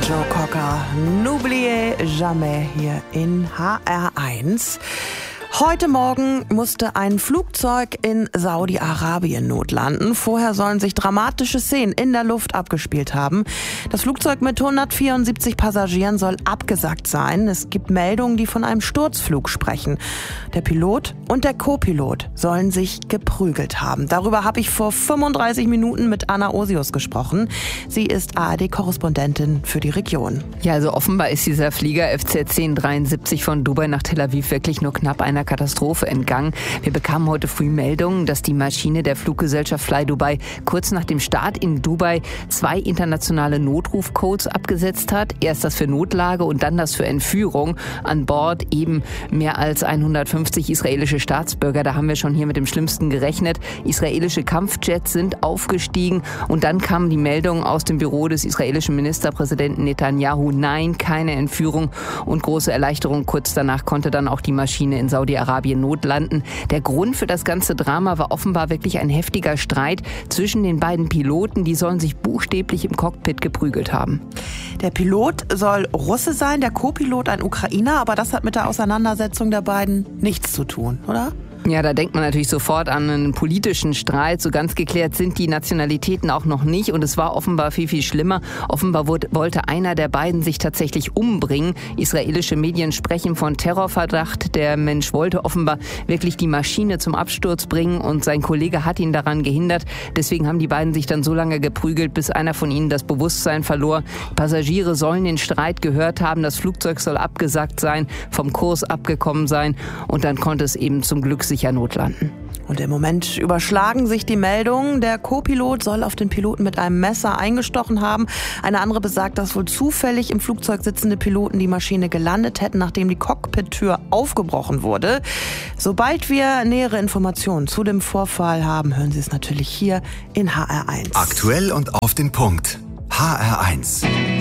Joe Cocker, N'oubliez jamais hier in HR1. Heute Morgen musste ein Flugzeug in Saudi-Arabien notlanden. Vorher sollen sich dramatische Szenen in der Luft abgespielt haben. Das Flugzeug mit 174 Passagieren soll abgesackt sein. Es gibt Meldungen, die von einem Sturzflug sprechen. Der Pilot und der Co-Pilot sollen sich geprügelt haben. Darüber habe ich vor 35 Minuten mit Anna Osius gesprochen. Sie ist ARD-Korrespondentin für die Region. Ja, also offenbar ist dieser Flieger FC 1073 von Dubai nach Tel Aviv wirklich nur knapp einer Katastrophe entgangen. Wir bekamen heute früh Meldungen, dass die Maschine der Fluggesellschaft Fly Dubai kurz nach dem Start in Dubai 2 internationale Notrufcodes abgesetzt hat. Erst das für Notlage und dann das für Entführung. An Bord eben mehr als 150 israelische Staatsbürger. Da haben wir schon hier mit dem Schlimmsten gerechnet. Israelische Kampfjets sind aufgestiegen und dann kamen die Meldungen aus dem Büro des israelischen Ministerpräsidenten Netanyahu. Nein, keine Entführung und große Erleichterung. Kurz danach konnte dann auch die Maschine in Saudi-Arabien notlanden. Der Grund für das ganze Drama war offenbar wirklich ein heftiger Streit zwischen den beiden Piloten. Die sollen sich buchstäblich im Cockpit geprügelt haben. Der Pilot soll Russe sein, der Co-Pilot ein Ukrainer, aber das hat mit der Auseinandersetzung der beiden nichts zu tun, oder? Ja, da denkt man natürlich sofort an einen politischen Streit. So ganz geklärt sind die Nationalitäten auch noch nicht. Und es war offenbar viel, viel schlimmer. Offenbar wollte einer der beiden sich tatsächlich umbringen. Israelische Medien sprechen von Terrorverdacht. Der Mensch wollte offenbar wirklich die Maschine zum Absturz bringen und sein Kollege hat ihn daran gehindert. Deswegen haben die beiden sich dann so lange geprügelt, bis einer von ihnen das Bewusstsein verlor. Passagiere sollen den Streit gehört haben. Das Flugzeug soll abgesackt sein, vom Kurs abgekommen sein. Und dann konnte es eben zum Glück sicher notlanden. Und im Moment überschlagen sich die Meldungen. Der Co-Pilot soll auf den Piloten mit einem Messer eingestochen haben. Eine andere besagt, dass wohl zufällig im Flugzeug sitzende Piloten die Maschine gelandet hätten, nachdem die Cockpit-Tür aufgebrochen wurde. Sobald wir nähere Informationen zu dem Vorfall haben, hören Sie es natürlich hier in HR1. Aktuell und auf den Punkt. HR1.